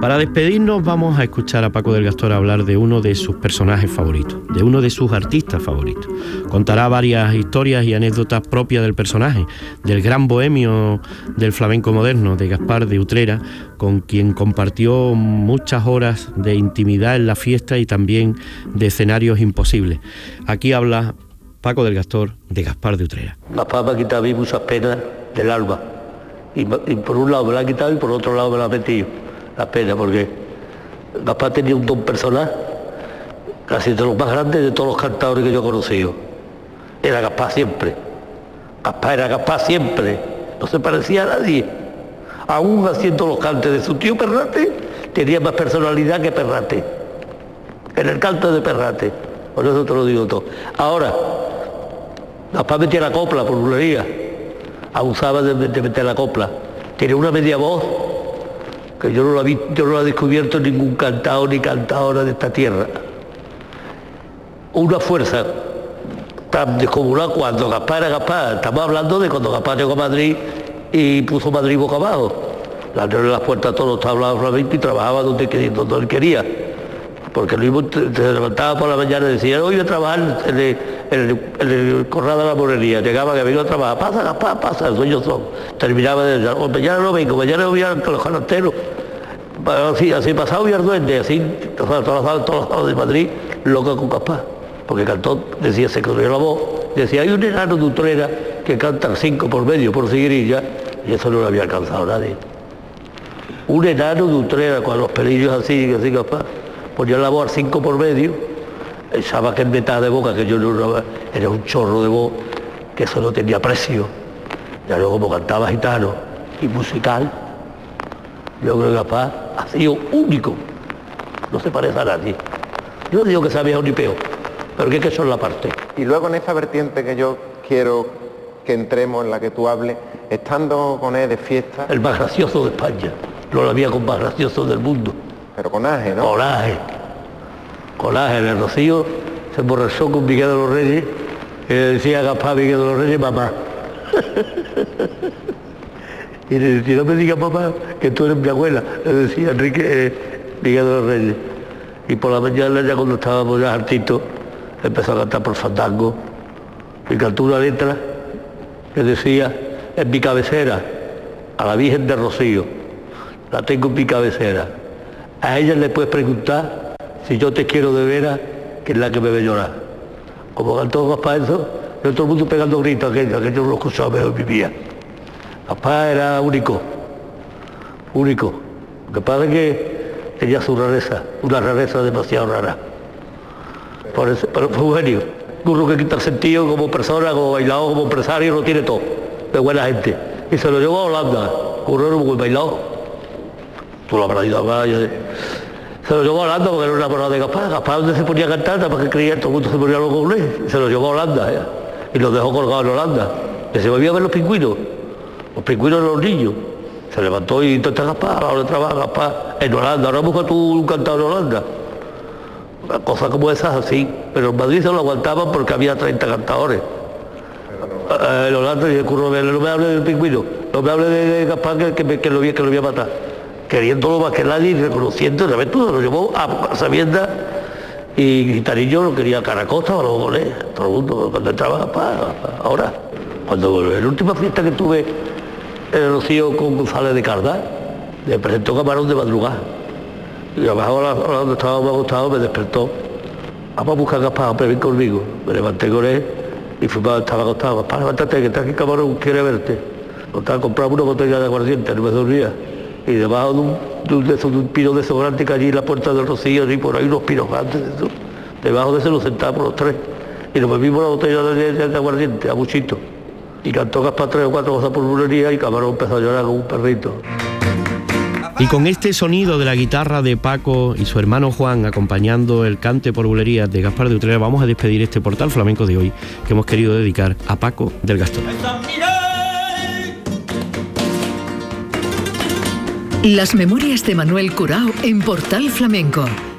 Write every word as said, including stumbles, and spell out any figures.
Para despedirnos vamos a escuchar a Paco del Gastor hablar de uno de sus personajes favoritos, de uno de sus artistas favoritos. Contará varias historias y anécdotas propias del personaje, del gran bohemio del flamenco moderno, de Gaspar de Utrera, con quien compartió muchas horas de intimidad en la fiesta y también de escenarios imposibles. Aquí habla Paco del Gastor de Gaspar de Utrera. Gaspar me ha quitado a mí muchas penas del alma. Y, y por un lado me la ha quitado y por otro lado me la ha metido. Las penas, porque Gaspar tenía un don personal, casi de los más grandes de todos los cantadores que yo he conocido. Era Gaspar siempre. Gaspar era Gaspar siempre. No se parecía a nadie. Aún haciendo los cantes de su tío Perrate, tenía más personalidad que Perrate. En el cante de Perrate. Por eso te lo digo todo. Ahora, Gaspar metía la copla por bulería. Abusaba de, de meter la copla. Tenía una media voz que yo no la vi, yo no la he descubierto en ningún cantador ni cantadora de esta tierra. Una fuerza tan descomunal cuando Gaspar era Gaspar. Estamos hablando de cuando Gaspar llegó a Madrid y puso Madrid boca abajo. Le abrió las puertas a todos los tablados flamencos y trabajaba donde, donde él quería. Porque lo mismo se levantaba por la mañana y decía, hoy voy a trabajar en el, en el, en el corral de la morería. Llegaba que vengo a trabajar, pasa, Gaspar, pasa, el sueño son. Terminaba de decir, mañana no vengo, mañana voy a los jalateros. Así, así pasado y al duende, así, todas las salas de Madrid, loca con Gaspar. Porque cantó, decía, se corrió la voz, decía, hay un enano de Utrera que canta cinco por medio, por seguirilla, y eso no lo había alcanzado nadie. Un enano de Utrera, con los pelillos así, así Gaspar, ponía la voz al cinco por medio, echaba que en mitad de boca, que yo no era un chorro de voz, que eso no tenía precio. Ya luego como cantaba gitano y musical, yo creo que Gaspar ha sido único, no se parece a nadie. Yo no digo que sea mejor ni peor, pero que es que eso es la parte. Y luego en esa vertiente que yo quiero que entremos, en la que tú hables, estando con él de fiesta... El más gracioso de España, no lo había con más gracioso del mundo. Pero conaje, ¿no? Conaje. Conaje. En el Rocío se emborrachó con Miguel de los Reyes, que le decía a Gaspar Miguel de los Reyes, mamá. Y le decía, no me digas mamá, que tú eres mi abuela, le decía Enrique eh, Miguel de los Reyes. Y por la mañana, ya cuando estábamos ya hartitos, empezó a cantar por fandango. Y cantó una letra que decía, en mi cabecera, a la Virgen de Rocío, la tengo en mi cabecera. A ella le puedes preguntar si yo te quiero de veras, que es la que me ve llorar. Como cantó Gaspar eso, yo todo el mundo pegando gritos, aquello, aquello lo escuchaba mejor vivía. Gaspar era único, único. Lo que pasa es que tenía su rareza, una rareza demasiado rara. Por eso, pero fue un genio. Uno que quita el sentido como persona, como bailador, como empresario, lo tiene todo, de buena gente. Y se lo llevó a Holanda, un era muy bailado. Tú lo habrás ido a ver. Se lo llevó a Holanda porque era una enamorado de Gaspar. Gaspar donde se ponía a cantar, nada más que creía todo el mundo se ponía loco con él. Se lo llevó a Holanda, ¿eh? Y lo dejó colgado en Holanda. Que se volvía a ver los pingüinos. Los pingüinos de los niños. Se levantó y entonces Gaspar, ahora trabaja Gaspar en Holanda. Ahora busca tú un cantador en Holanda. Una cosa como esas así. Pero en Madrid se lo aguantaban porque había treinta cantadores. Eh, en Holanda dice, no me hable del pingüino, no me hable de Gaspar que, que, que, lo, que lo voy a matar. Queriéndolo más que nadie y reconociendo, ¿sabes? Todo lo llevó a sabienda y Gitanillo lo quería a Caracosta o lo volé, todo el mundo, cuando entraba para, ahora. Cuando en la última fiesta que tuve en el Rocío con González de Cardá, me presentó Camarón de madrugada. Y abajo a la hora donde estaba más acostado me despertó. Vamos a buscar a Gaspar, ven conmigo. Me levanté con él y fui para, estaba acostado. Gaspar, levántate que está aquí Camarón, quiere verte. Estaba comprando una botella de aguardiente, no me dormía. Y debajo de un, de un, de de un pino de esos grandes que allí en la puerta del Rocío, y por ahí unos pinos grandes de eso. Debajo de ese nos sentábamos los tres. Y nos bebimos la botella de, de, de aguardiente, a muchito. Y cantó Gaspar tres o cuatro cosas por bulería y Camarón empezó a llorar como un perrito. Y con este sonido de la guitarra de Paco y su hermano Juan acompañando el cante por bulería de Gaspar de Utrera, vamos a despedir este portal flamenco de hoy que hemos querido dedicar a Paco del Gastor. Las memorias de Manuel Curao en Portal Flamenco.